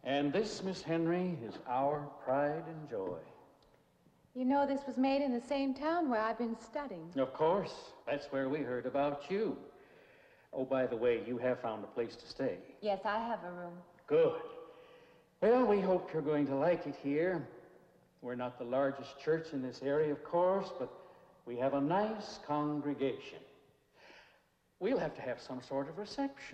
And this, Miss Henry, is our pride and joy. You know this was made in the same town where I've been studying. Of course. That's where we heard about you. Oh, by the way, you have found a place to stay. Yes, I have a room. Good. Well, we hope you're going to like it here. We're not the largest church in this area, of course, but we have a nice congregation. We'll have to have some sort of reception.